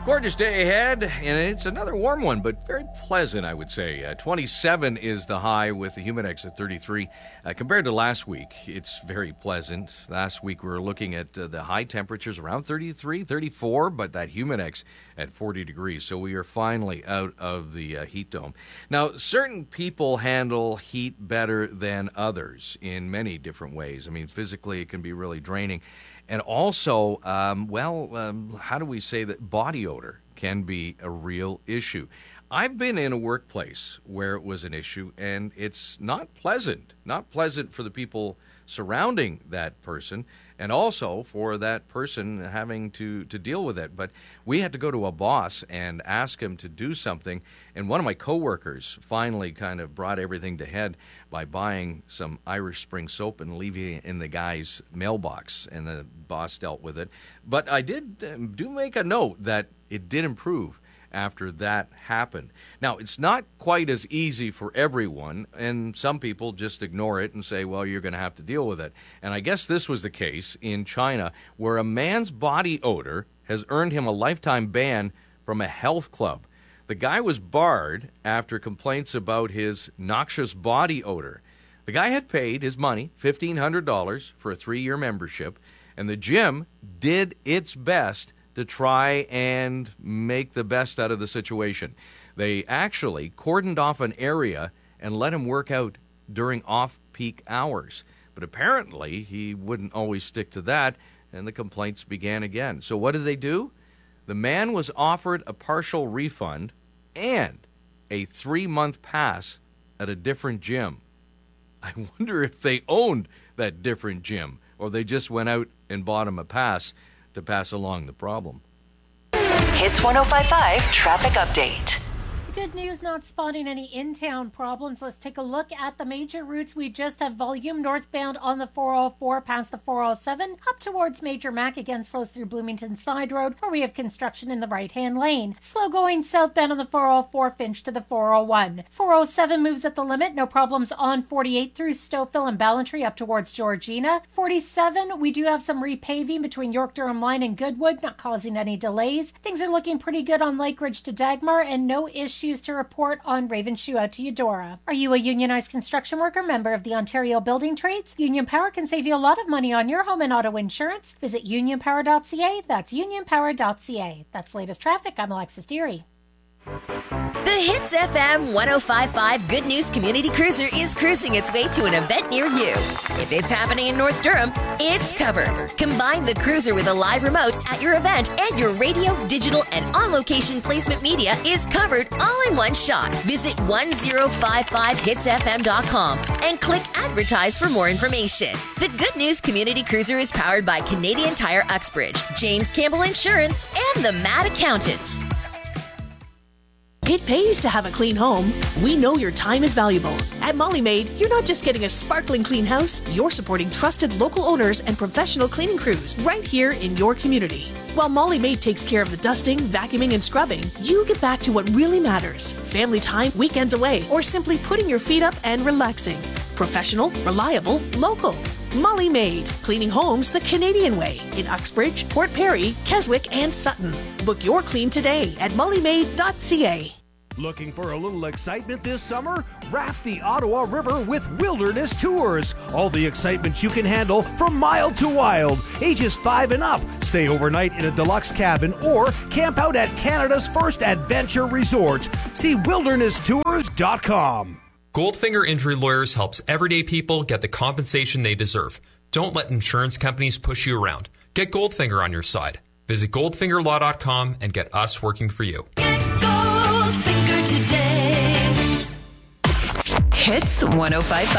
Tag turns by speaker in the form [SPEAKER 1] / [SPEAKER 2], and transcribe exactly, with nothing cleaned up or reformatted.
[SPEAKER 1] Gorgeous day ahead, and it's another warm one, but very pleasant, I would say. Uh, twenty-seven is the high with the Humidex at thirty-three. Uh, compared to last week, it's very pleasant. Last week we were looking at uh, the high temperatures around thirty-three, thirty-four, but that Humidex at forty degrees. So we are finally out of the uh, heat dome. Now, certain people handle heat better than others in many different ways. I mean, physically it can be really draining. And also, um, well, um, how do we say that body odor can be a real issue? I've been in a workplace where it was an issue, and it's not pleasant. Not pleasant for the people surrounding that person, and also for that person having to, to deal with it. But we had to go to a boss and ask him to do something, and one of my coworkers finally kind of brought everything to head by buying some Irish Spring soap and leaving it in the guy's mailbox, and the boss dealt with it. But I did um, do make a note that it did improve after that happened. Now, it's not quite as easy for everyone, and some people just ignore it and say, well, you're going to have to deal with it. And I guess this was the case in China, where a man's body odor has earned him a lifetime ban from a health club. The guy was barred after complaints about his noxious body odor. The guy had paid his money, fifteen hundred dollars, for a three-year membership, and the gym did its best to try and make the best out of the situation. They actually cordoned off an area and let him work out during off-peak hours. But apparently he wouldn't always stick to that, and the complaints began again. So what did they do? The man was offered a partial refund and a three-month pass at a different gym. I wonder if they owned that different gym, or they just went out and bought him a pass to pass along the problem.
[SPEAKER 2] Hits one oh five point five Traffic Update.
[SPEAKER 3] Good news, not spotting any in-town problems. Let's take a look at the major routes. We just have volume northbound on the four oh four past the four oh seven, up towards Major Mac, again slows through Bloomington Side Road, where we have construction in the right-hand lane. Slow going southbound on the four oh four Finch to the four oh one. four oh seven moves at the limit, no problems on forty-eight through Stouffville and Ballantree up towards Georgina. forty-seven, we do have some repaving between York Durham Line and Goodwood, not causing any delays. Things are looking pretty good on Lake Ridge to Dagmar, and no issues to report on Ravenshoe out to Eudora. Are you a unionized construction worker, member of the Ontario Building Trades? Union Power can save you a lot of money on your home and auto insurance. Visit union power dot c a. That's union power dot c a. That's latest traffic. I'm Alexis Deary.
[SPEAKER 4] The Hits F M one oh five point five Good News Community Cruiser is cruising its way to an event near you. If it's happening in North Durham, it's covered. Combine the cruiser with a live remote at your event, and your radio, digital, and on-location placement media is covered all in one shot. Visit one oh five five hits f m dot com and click Advertise for more information. The Good News Community Cruiser is powered by Canadian Tire Uxbridge, James Campbell Insurance, and the Mad Accountant.
[SPEAKER 5] It pays to have a clean home. We know your time is valuable. At Molly Maid, you're not just getting a sparkling clean house, you're supporting trusted local owners and professional cleaning crews right here in your community. While Molly Maid takes care of the dusting, vacuuming, and scrubbing, you get back to what really matters. Family time, weekends away, or simply putting your feet up and relaxing. Professional, reliable, local. Molly Maid, cleaning homes the Canadian way in Uxbridge, Port Perry, Keswick, and Sutton. Book your clean today at molly maid dot c a.
[SPEAKER 6] Looking for a little excitement this summer? Raft the Ottawa River with Wilderness Tours. All the excitement you can handle from mild to wild. Ages five and up. Stay overnight in a deluxe cabin or camp out at Canada's first adventure resort. See wilderness tours dot com.
[SPEAKER 7] Goldfinger Injury Lawyers helps everyday people get the compensation they deserve. Don't let insurance companies push you around. Get Goldfinger on your side. Visit goldfinger law dot com and get us working for you.
[SPEAKER 4] Get Goldfinger today. Hits one oh five point five.